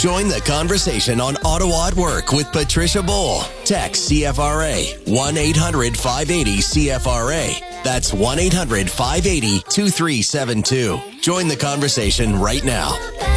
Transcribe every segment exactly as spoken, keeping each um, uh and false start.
Join the conversation on Ottawa at Work with Patricia Bowl. Text C F R A one eight hundred five eight zero C F R A. That's one eight hundred five eight zero two three seven two. Join the conversation right now.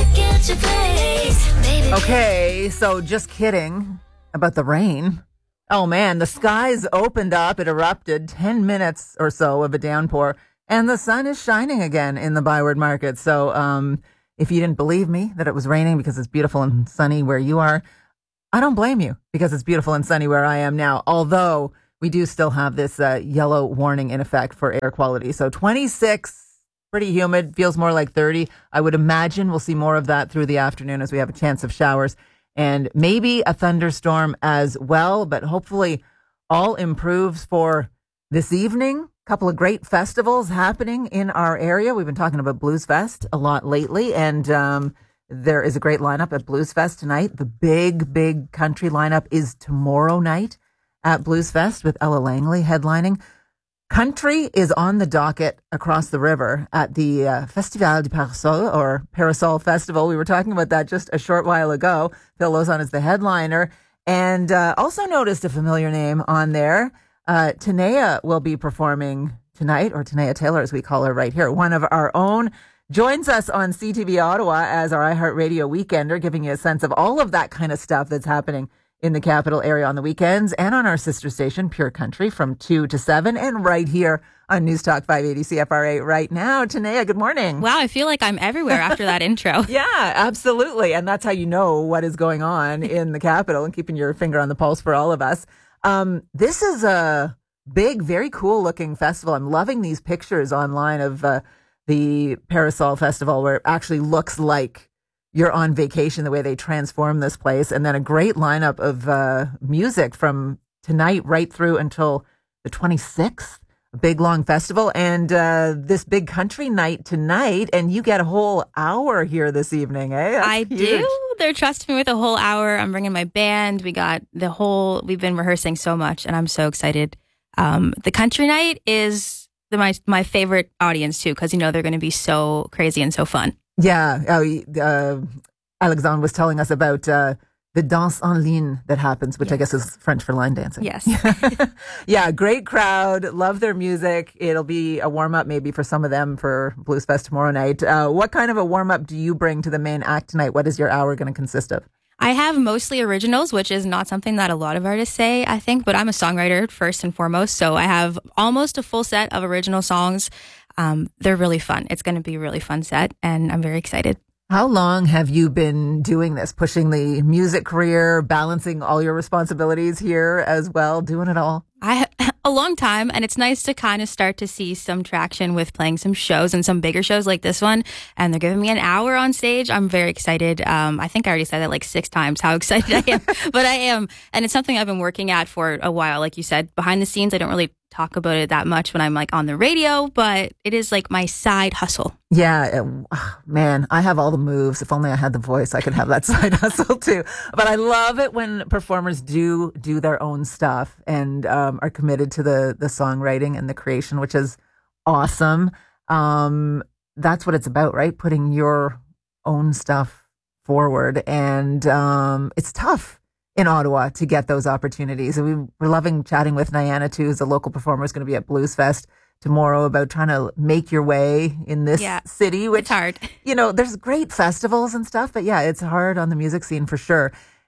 Okay, so just kidding about the rain. Oh man, the skies opened up. It erupted ten minutes or so of a downpour, and the sun is shining again in the Byward Market. So, um, if you didn't believe me that it was raining because it's beautiful and sunny where you are, I don't blame you because it's beautiful and sunny where I am now. Although we do still have this uh, yellow warning in effect for air quality. So twenty-six, pretty humid, feels more like thirty. I would imagine we'll see more of that through the afternoon as we have a chance of showers and maybe a thunderstorm as well. But hopefully all improves for this evening. Couple of great festivals happening in our area. We've been talking about Blues Fest a lot lately, and um, there is a great lineup at Blues Fest tonight. The big, big country lineup is tomorrow night at Blues Fest with Ella Langley headlining. Country is on the docket across the river at the uh, Festival du Parasol, or Parasol Festival. We were talking about that just a short while ago. Phil Lozon is the headliner, and uh, also noticed a familiar name on there. Uh, Tanea will be performing tonight, or Tanea Taylor as we call her right here. One of our own joins us on C T V Ottawa as our iHeartRadio Weekender, giving you a sense of all of that kind of stuff that's happening in the capital area on the weekends and on our sister station, Pure Country, from two to seven, and right here on News Talk five eighty C F R A right now. Tanea, good morning. Wow, I feel like I'm everywhere after that intro. Yeah, absolutely. And that's how you know what is going on in the capital and keeping your finger on the pulse for all of us. Um, this is a big, very cool looking festival. I'm loving these pictures online of uh, the Parasol Festival where it actually looks like you're on vacation, the way they transform this place. And then a great lineup of uh, music from tonight right through until the twenty-sixth. A big, long festival. And uh, this big country night tonight. And you get a whole hour here this evening, eh? That's I huge. do. They're trusting me with a whole hour. I'm bringing my band. We got the whole, we've been rehearsing so much, and I'm so excited. Um, the country night is the, my, my favorite audience, too, because, you know, they're going to be so crazy and so fun. Yeah. Uh, uh, Alexandre was telling us about uh, the danse en ligne that happens, which yes. I guess is French for line dancing. Yes. Yeah, great crowd. Love their music. It'll be a warm-up maybe for some of them for Blues Fest tomorrow night. Uh, what kind of a warm-up do you bring to the main act tonight? What is your hour going to consist of? I have mostly originals, which is not something that a lot of artists say, I think, but I'm a songwriter first and foremost. So I have almost a full set of original songs. Um, they're really fun. It's going to be a really fun set, and I'm very excited. How long have you been doing this, pushing the music career, balancing all your responsibilities here as well, doing it all? I a long time, and it's nice to kind of start to see some traction with playing some shows and some bigger shows like this one. And they're giving me an hour on stage. I'm very excited. Um, I think I already said that like six times how excited I am, but I am. And it's something I've been working at for a while. Like you said, behind the scenes, I don't really talk about it that much when I'm like on the radio, but it is like my side hustle. Yeah, it, man, I have all the moves. If only I had the voice, I could have that side hustle too. But I love it when performers do do their own stuff and um, are committed to the the songwriting and the creation, which is awesome. Um, that's what it's about, right? Putting your own stuff forward, and um, it's tough in Ottawa to get those opportunities. And we we're loving chatting with Nyana too, who's a local performer, who's going to be at Blues Fest tomorrow, about trying to make your way in this yeah, city, which it's hard. You know, there's great festivals and stuff, but yeah, it's hard on the music scene for sure.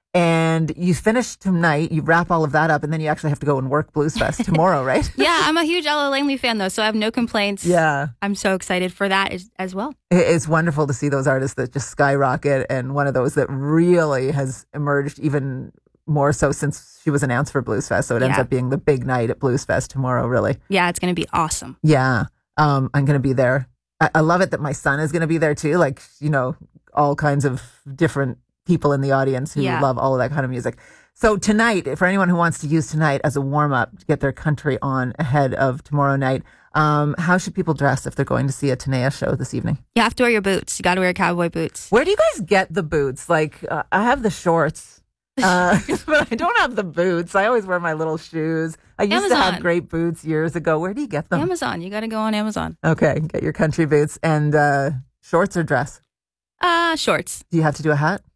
And you finish tonight, you wrap all of that up, and then you actually have to go and work Blues Fest tomorrow, right? Yeah, I'm a huge Ella Langley fan, though, so I have no complaints. Yeah. I'm so excited for that as, as well. It's wonderful to see those artists that just skyrocket, and one of those that really has emerged even more so since she was announced for Blues Fest. So it ends yeah. up being the big night at Blues Fest tomorrow, really. Yeah, it's going to be awesome. Yeah. Um, I'm going to be there. I, I love it that my son is going to be there too. Like, you know, all kinds of different people in the audience who yeah. love all of that kind of music. So tonight, for anyone who wants to use tonight as a warm-up to get their country on ahead of tomorrow night, um, how should people dress if they're going to see a Tanea show this evening? You have to wear your boots. You got to wear cowboy boots. Where do you guys get the boots? Like, uh, I have the shorts, uh, but I don't have the boots. I always wear my little shoes. I used Amazon. to have great boots years ago. Where do you get them? Amazon. You got to go on Amazon. Okay, get your country boots. And uh, shorts or dress? Uh, shorts. Do you have to do a hat?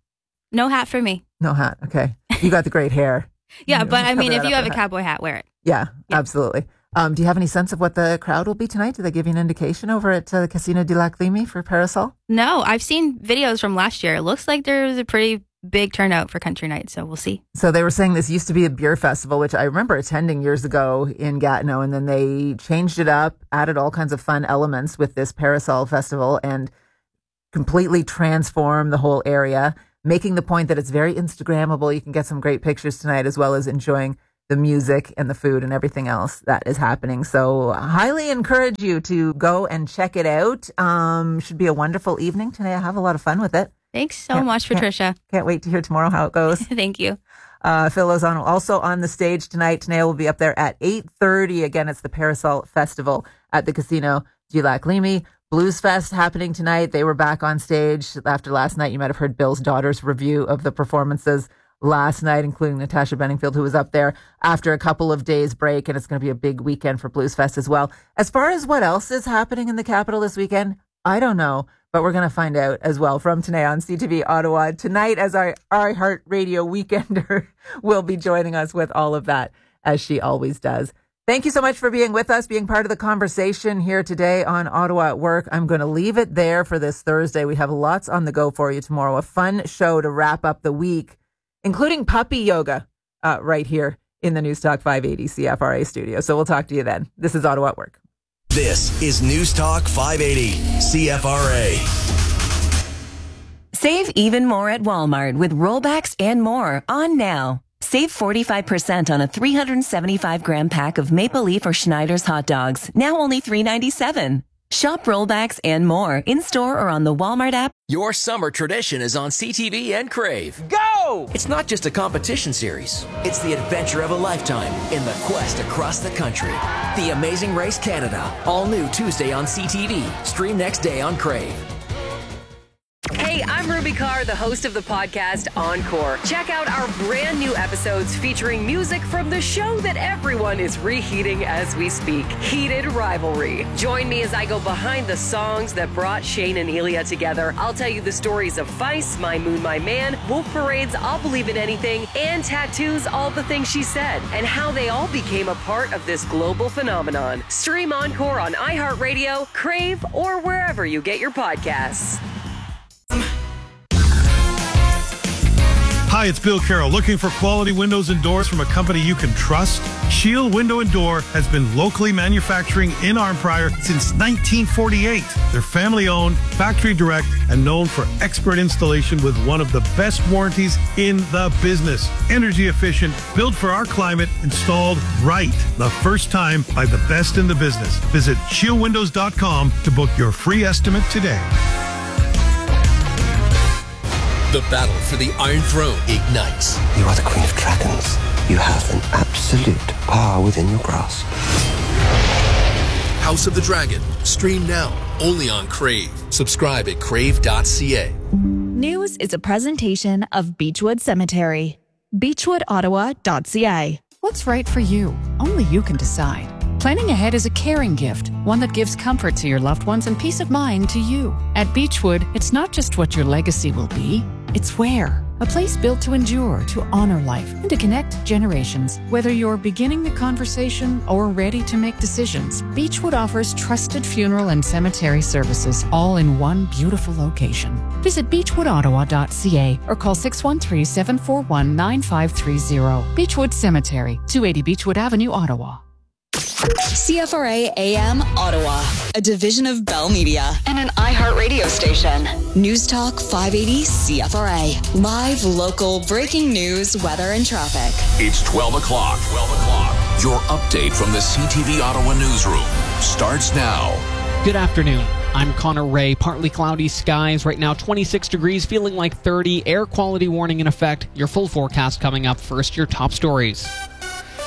No hat for me. No hat. Okay. You got the great hair. Yeah, You know, but I mean, cover if that you up have a with hat. cowboy hat, wear it. Yeah, Yeah. absolutely. Um, do you have any sense of what the crowd will be tonight? Do they give you an indication over at uh, the Casino de la Climi for Parasol? No, I've seen videos from last year. It looks like there's a pretty big turnout for country night, so we'll see. So they were saying this used to be a beer festival, which I remember attending years ago in Gatineau, and then they changed it up, added all kinds of fun elements with this Parasol Festival, and completely transformed the whole area, making the point that it's very Instagrammable. You can get some great pictures tonight, as well as enjoying the music and the food and everything else that is happening. So highly encourage you to go and check it out. Um, should be a wonderful evening today. I have a lot of fun with it. Thanks so Can't- much, can't- Patricia. Can't wait to hear tomorrow how it goes. Thank you. Uh, Phil Lozano also on the stage tonight. Tanea will be up there at eight thirty. Again, it's the Parasol Festival at the Casino de la Climi. Blues Fest happening tonight. They were back on stage after last night. You might have heard Bill's daughter's review of the performances last night, including Natasha Benningfield, who was up there after a couple of days break. And it's going to be a big weekend for Blues Fest as well. As far as what else is happening in the capital this weekend, I don't know. But we're going to find out as well from Tanea on C T V Ottawa tonight, as our iHeartRadio Weekender will be joining us with all of that, as she always does. Thank you so much for being with us, being part of the conversation here today on Ottawa at Work. I'm going to leave it there for this Thursday. We have lots on the go for you tomorrow. A fun show to wrap up the week, including puppy yoga uh, right here in the News Talk five eighty C F R A studio. So we'll talk to you then. This is Ottawa at Work. This is News Talk five eighty C F R A. Save even more at Walmart with rollbacks and more on now. Save forty-five percent on a three hundred seventy-five gram pack of Maple Leaf or Schneider's hot dogs, now only three ninety-seven. Shop rollbacks and more in-store or on the Walmart app. Your summer tradition is on C T V and Crave. Go! It's not just a competition series. It's the adventure of a lifetime in the quest across the country. The Amazing Race Canada. All new Tuesday on C T V. Stream next day on Crave. Hey, I'm Ruby Carr, the host of the podcast Encore. Check out our brand new episodes featuring music from the show that everyone is reheating as we speak, Heated Rivalry. Join me as I go behind the songs that brought Shane and Elia together. I'll tell you the stories of Vice, My Moon, My Man, Wolf Parade's I'll Believe in Anything, and Tattoo's All the Things She Said, and how they all became a part of this global phenomenon. Stream Encore on iHeartRadio, Crave, or wherever you get your podcasts. Hi, it's Bill Carroll. Looking for quality windows and doors from a company you can trust? Shield Window and Door has been locally manufacturing in Arnprior since nineteen forty-eight. They're family-owned, factory direct, and known for expert installation with one of the best warranties in the business. Energy efficient, built for our climate, installed right the first time by the best in the business. Visit shield windows dot com to book your free estimate today. The battle for the Iron Throne ignites. You are the Queen of Dragons. You have an absolute power within your grasp. House of the Dragon. Stream now, only on Crave. Subscribe at crave dot c a. News is a presentation of Beechwood Cemetery. beechwood ottawa dot c a. What's right for you? Only you can decide. Planning ahead is a caring gift, one that gives comfort to your loved ones and peace of mind to you. At Beechwood, it's not just what your legacy will be, it's where. A place built to endure, to honor life, and to connect generations. Whether you're beginning the conversation or ready to make decisions, Beechwood offers trusted funeral and cemetery services, all in one beautiful location. Visit beechwood ottawa dot c a or call six one three, seven four one, nine five three zero. Beechwood Cemetery, two eighty Beechwood Avenue, Ottawa. C F R A A M Ottawa, a division of Bell Media and an iHeartRadio station. News Talk five eighty C F R A. Live, local, breaking news, weather, and traffic. It's twelve o'clock. twelve o'clock. Your update from the C T V Ottawa newsroom starts now. Good afternoon. I'm Connor Ray. Partly cloudy skies. Right now, twenty-six degrees, feeling like thirty. Air quality warning in effect. Your full forecast coming up first. Your top stories.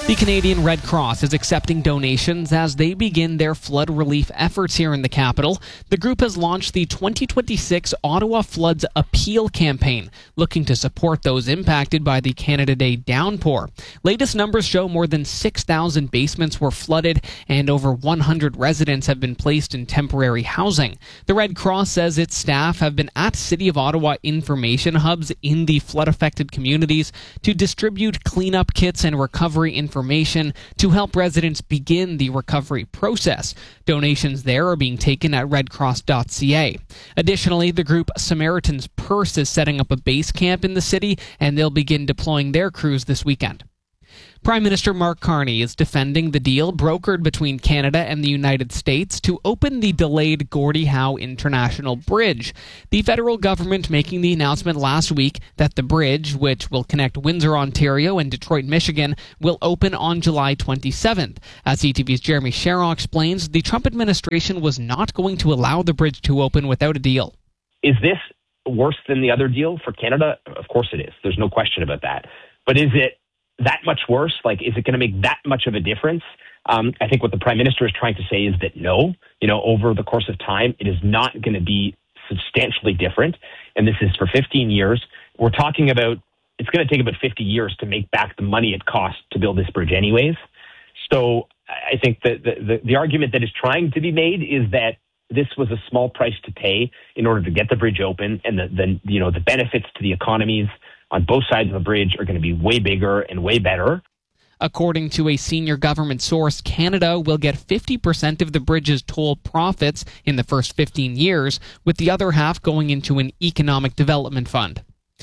The Canadian Red Cross is accepting donations as they begin their flood relief efforts here in the capital. The group has launched the twenty twenty-six Ottawa Floods Appeal campaign, looking to support those impacted by the Canada Day downpour. Latest numbers show more than six thousand basements were flooded and over one hundred residents have been placed in temporary housing. The Red Cross says its staff have been at City of Ottawa information hubs in the flood-affected communities to distribute cleanup kits and recovery information information to help residents begin the recovery process. Donations there are being taken at red cross dot c a. Additionally, the group Samaritan's Purse is setting up a base camp in the city, and they'll begin deploying their crews this weekend. Prime Minister Mark Carney is defending the deal brokered between Canada and the United States to open the delayed Gordie Howe International Bridge. The federal government making the announcement last week that the bridge, which will connect Windsor, Ontario and Detroit, Michigan, will open on July twenty-seventh. As C T V's Jeremy Sherrock explains, the Trump administration was not going to allow the bridge to open without a deal. Is this worse than the other deal for Canada? Of course it is. There's no question about that. But is it that much worse? Like, is it going to make that much of a difference? Um, I think what the Prime Minister is trying to say is that no, you know, over the course of time, it is not going to be substantially different. And this is for fifteen years. We're talking about, it's going to take about fifty years to make back the money it cost to build this bridge anyways. So I think that the, the, the argument that is trying to be made is that this was a small price to pay in order to get the bridge open, and the, the you know, the benefits to the economies on both sides of the bridge are going to be way bigger and way better. According to a senior government source, Canada will get fifty percent of the bridge's toll profits in the first fifteen years, with the other half going into an economic development fund.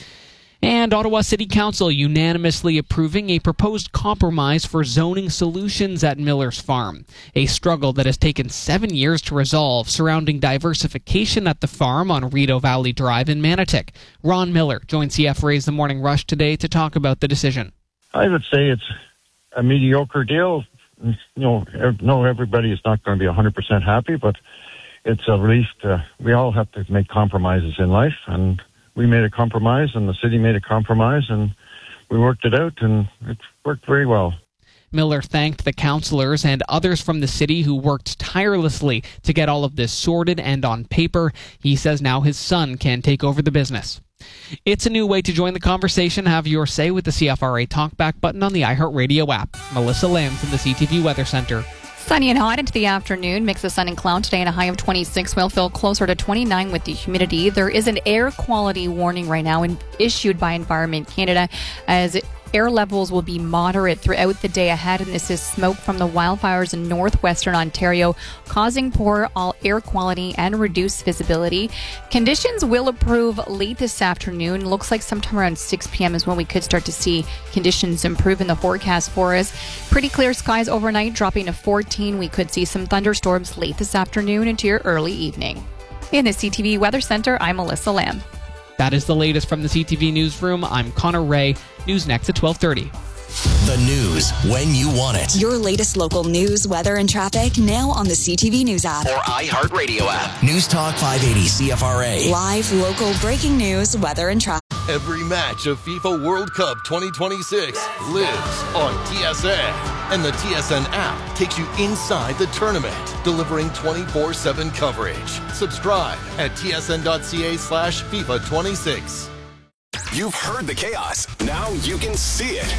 And Ottawa City Council unanimously approving a proposed compromise for zoning solutions at Miller's Farm, a struggle that has taken seven years to resolve surrounding diversification at the farm on Rideau Valley Drive in Manotick. Ron Miller joined C F R A's The Morning Rush today to talk about the decision. I would say it's a mediocre deal. You know, no, everybody is not going to be one hundred percent happy, but it's a relief to, we all have to make compromises in life, and we made a compromise, and the city made a compromise, and we worked it out, and it worked very well. Miller thanked the councillors and others from the city who worked tirelessly to get all of this sorted and on paper. He says now his son can take over the business. It's a new way to join the conversation. Have your say with the C F R A Talkback button on the iHeartRadio app. Melissa Lambs in the C T V Weather Center. Sunny and hot into the afternoon. Mix of sun and cloud today and a high of twenty-six. Will feel closer to twenty-nine with the humidity. There is an air quality warning right now in, issued by Environment Canada as it air levels will be moderate throughout the day ahead, and this is smoke from the wildfires in northwestern Ontario, causing poor all air quality and reduced visibility. Conditions will improve late this afternoon. Looks like sometime around six p.m. is when we could start to see conditions improve in the forecast for us. Pretty clear skies overnight, dropping to fourteen. We could see some thunderstorms late this afternoon into your early evening. In the C T V Weather Center, I'm Melissa Lamb. That is the latest from the C T V Newsroom. I'm Connor Ray. News next at twelve thirty. The news when you want it. Your latest local news, weather, and traffic now on the C T V News app. Or iHeartRadio app. News Talk five eighty C F R A. Live, local, breaking news, weather, and traffic. Every match of FIFA World Cup twenty twenty-six lives on T S N. And the T S N app takes you inside the tournament, delivering twenty-four seven coverage. Subscribe at tsn.ca slash FIFA 26. You've heard the chaos. Now you can see it.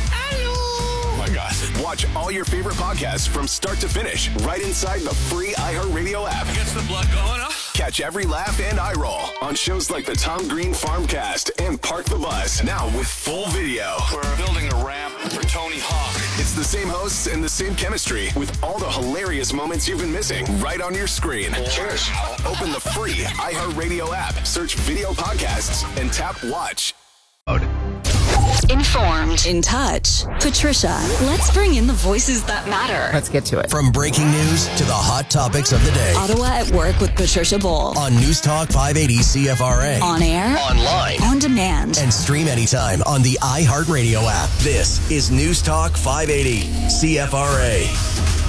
Oh my gosh. Watch all your favorite podcasts from start to finish right inside the free iHeartRadio app. Gets the blood going, huh? Catch every laugh and eye roll on shows like the Tom Green Farmcast and Park the Bus. Now with full video. We're building a ramp for Tony Hawk. It's the same hosts and the same chemistry with all the hilarious moments you've been missing right on your screen. Cheers. Open the free iHeartRadio app, search video podcasts, and tap watch. Informed, in touch. Patricia, let's bring in the voices that matter. Let's get to it. From breaking news to the hot topics of the day. Ottawa at Work with Patricia Bull. On News Talk five eighty C F R A. On air. Online. On demand. And stream anytime on the iHeartRadio app. This is News Talk five eighty C F R A.